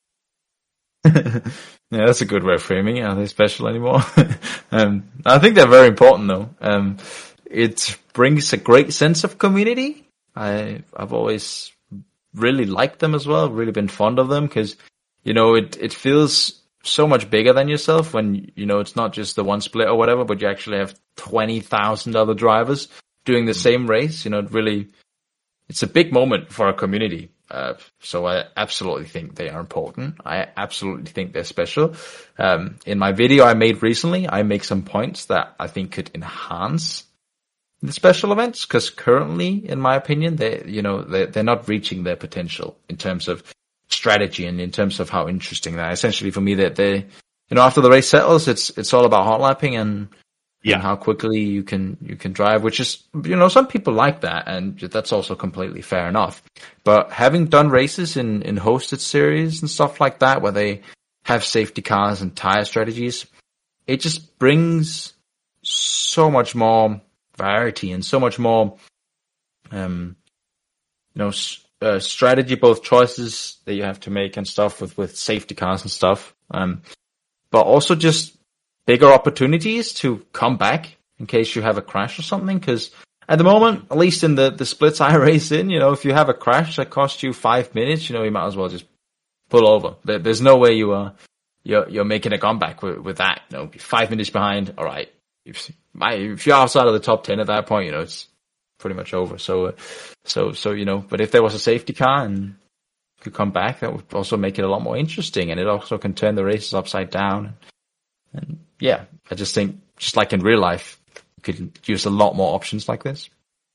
Yeah, that's a good way of framing it. Are they special anymore? um, I think they're very important though. Um, It brings a great sense of community. I, I've always really liked them as well, really been fond of them because, you know, it, it feels so much bigger than yourself when, you know, it's not just the one split or whatever, but you actually have twenty thousand other drivers doing the same race. You know, it really, it's a big moment for a community. Uh, so I absolutely think they are important. I absolutely think they're special. Um, in my video I made recently, I make some points that I think could enhance the special events, because currently, in my opinion, they, you know, they they're not reaching their potential in terms of strategy and in terms of how interesting they are. Essentially, for me, that they, you know, after the race settles, it's it's all about hot lapping and, yeah. and how quickly you can you can drive, which is, you know, some people like that, and that's also completely fair enough. But having done races in in hosted series and stuff like that, where they have safety cars and tire strategies, it just brings so much more variety and so much more, um, you know, uh, strategy, both choices that you have to make and stuff with, with safety cars and stuff. Um, but also just bigger opportunities to come back in case you have a crash or something. Cause at the moment, at least in the, the splits I race in, you know, if you have a crash that costs you five minutes, you know, you might as well just pull over. There, there's no way you are, you're, you're making a comeback with, with that. You know, five minutes behind. All right. If, if you're outside of the top ten at that point, you know, it's pretty much over. So, uh, so, so, you know, but if there was a safety car and could come back, that would also make it a lot more interesting. And it also can turn the races upside down. And yeah, I just think, just like in real life, you could use a lot more options like this.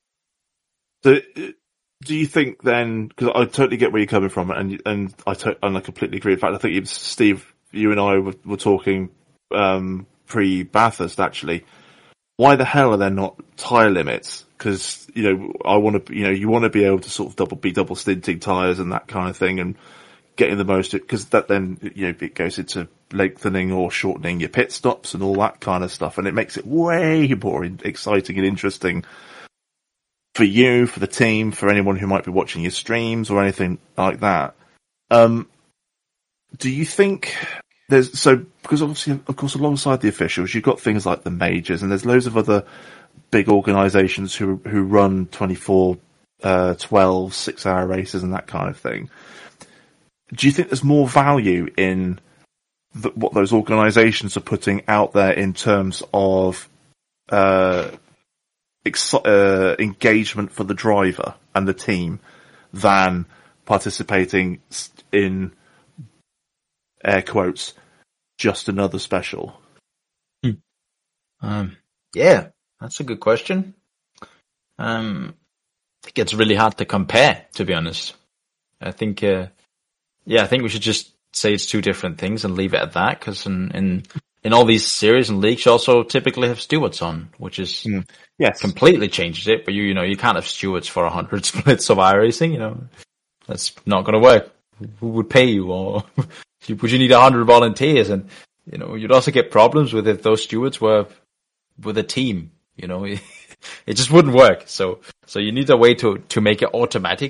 So, do you think then, because I totally get where you're coming from, and and I, to, and I completely agree. In fact, I think it was Steve, you and I were, were talking, um, pre-Bathurst actually. Why the hell are there not tyre limits? Because, you know, I want to, you know, you want to be able to sort of double, be double stinting tyres and that kind of thing and getting the most, because that then, you know, it goes into lengthening or shortening your pit stops and all that kind of stuff. And it makes it way more exciting and interesting for you, for the team, for anyone who might be watching your streams or anything like that. Um, do you think there's, so, because obviously, of course, alongside the officials, you've got things like the majors, and there's loads of other big organisations who who run twenty-four, uh, twelve, six-hour races and that kind of thing. Do you think there's more value in the, what those organisations are putting out there in terms of uh, ex- uh, engagement for the driver and the team than participating in, air quotes, just another special? Hmm. Um, yeah, that's a good question. Um, I think it's really hard to compare, to be honest. I think, uh, yeah, I think we should just say it's two different things and leave it at that, because in, in in all these series and leagues, you also typically have stewards on, which is Mm. Yes. completely changes it. But you, you know, you can't have stewards for a hundred splits of iRacing. You know, that's not going to work. Who would pay you, or would you need a hundred volunteers? And you know, you'd also get problems with if those stewards were with a team. You know, it just wouldn't work. So, so you need a way to to make it automatic